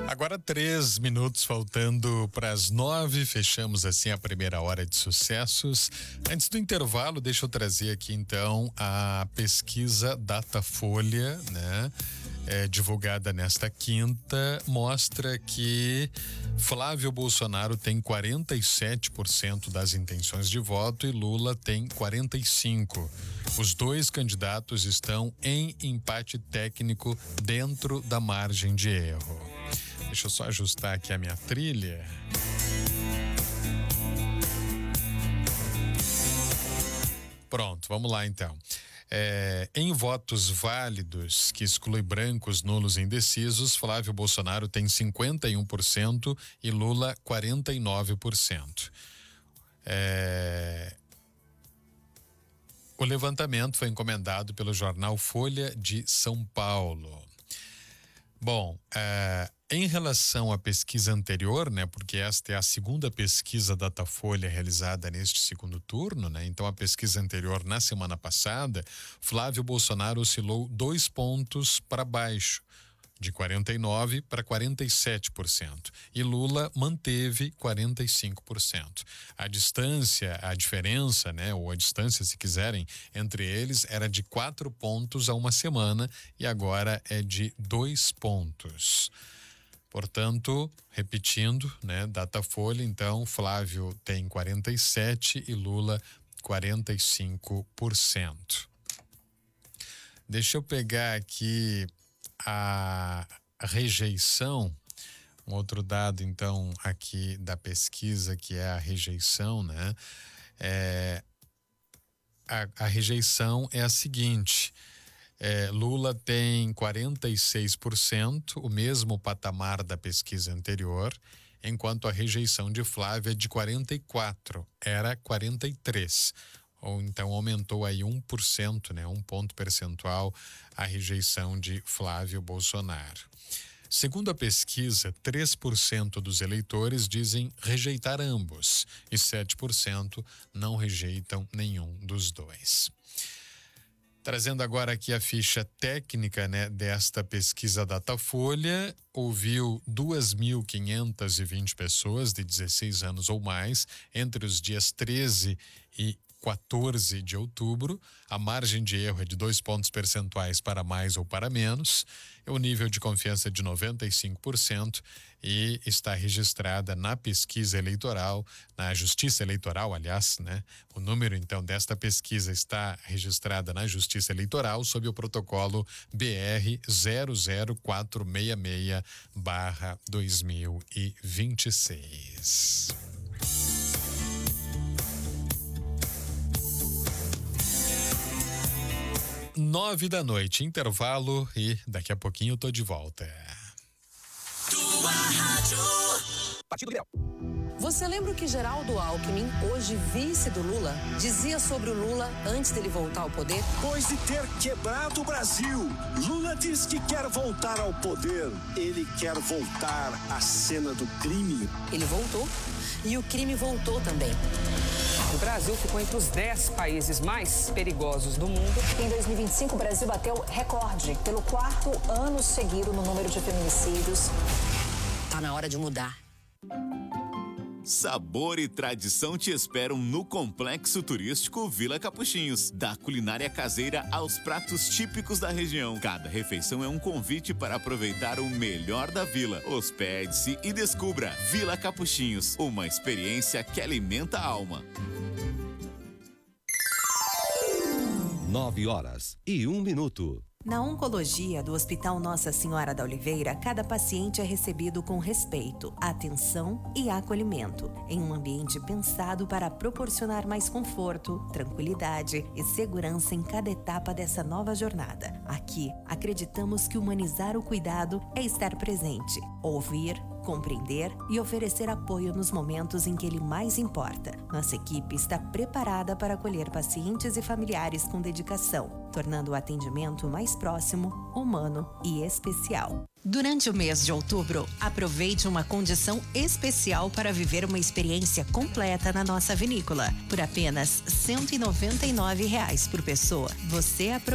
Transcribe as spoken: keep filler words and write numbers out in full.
Agora três minutos faltando para as nove, fechamos assim a primeira hora de sucessos. Antes do intervalo, deixa eu trazer aqui então a pesquisa Datafolha, né? É, divulgada nesta quinta, mostra que Flávio Bolsonaro tem quarenta e sete por cento das intenções de voto e Lula tem quarenta e cinco por cento. Os dois candidatos estão em empate técnico dentro da margem de erro. Deixa eu só ajustar aqui a minha trilha. Pronto, vamos lá então. É, em votos válidos, que exclui brancos, nulos e indecisos, Flávio Bolsonaro tem cinquenta e um por cento e Lula quarenta e nove por cento. É, o levantamento foi encomendado pelo jornal Folha de São Paulo. Bom, é, em relação à pesquisa anterior, né, porque esta é a segunda pesquisa Datafolha realizada neste segundo turno, né, então a pesquisa anterior na semana passada, Flávio Bolsonaro oscilou dois pontos para baixo, de quarenta e nove por cento para quarenta e sete por cento, e Lula manteve quarenta e cinco por cento. A distância, a diferença, né, ou a distância, se quiserem, entre eles era de quatro pontos a uma semana e agora é de dois pontos. Portanto, repetindo, né, Datafolha, então, Flávio tem quarenta e sete por cento e Lula quarenta e cinco por cento. Deixa eu pegar aqui a rejeição, um outro dado, então, aqui da pesquisa, que é a rejeição, né? É, a, a rejeição é a seguinte: é, Lula tem quarenta e seis por cento, o mesmo patamar da pesquisa anterior, enquanto a rejeição de Flávio é de quarenta e quatro por cento, era quarenta e três por cento. Ou então aumentou aí um por cento, né? Um ponto percentual a rejeição de Flávio Bolsonaro. Segundo a pesquisa, três por cento dos eleitores dizem rejeitar ambos e sete por cento não rejeitam nenhum dos dois. Trazendo agora aqui a ficha técnica, né, desta pesquisa Datafolha, ouviu duas mil quinhentas e vinte pessoas de dezesseis anos ou mais entre os dias treze e quatorze de outubro. A margem de erro é de dois pontos percentuais para mais ou para menos. O nível de confiança é de noventa e cinco por cento e está registrada na pesquisa eleitoral, na Justiça Eleitoral, aliás, né? O número, então, desta pesquisa está registrada na Justiça Eleitoral sob o protocolo B R zero zero quatro seis seis barra dois mil e vinte e seis. Nove da noite, intervalo, e daqui a pouquinho eu tô de volta. Tua rádio. Partido Liberal. Você lembra o que Geraldo Alckmin, hoje vice do Lula, dizia sobre o Lula antes dele voltar ao poder? Depois de ter quebrado o Brasil, Lula diz que quer voltar ao poder. Ele quer voltar à cena do crime. Ele voltou e o crime voltou também. O Brasil ficou entre os dez países mais perigosos do mundo. Em dois mil e vinte e cinco, o Brasil bateu recorde pelo quarto ano seguido no número de feminicídios. Tá na hora de mudar. Sabor e tradição te esperam no Complexo Turístico Vila Capuchinhos. Da culinária caseira aos pratos típicos da região. Cada refeição é um convite para aproveitar o melhor da vila. Hospede-se e descubra Vila Capuchinhos, uma experiência que alimenta a alma. Nove horas e um minuto. Na oncologia do Hospital Nossa Senhora da Oliveira, cada paciente é recebido com respeito, atenção e acolhimento, em um ambiente pensado para proporcionar mais conforto, tranquilidade e segurança em cada etapa dessa nova jornada. Aqui, acreditamos que humanizar o cuidado é estar presente, ouvir, compreender e oferecer apoio nos momentos em que ele mais importa. Nossa equipe está preparada para acolher pacientes e familiares com dedicação, tornando o atendimento mais próximo, humano e especial. Durante o mês de outubro, aproveite uma condição especial para viver uma experiência completa na nossa vinícola. Por apenas cento e noventa e nove reais por pessoa, você aproveita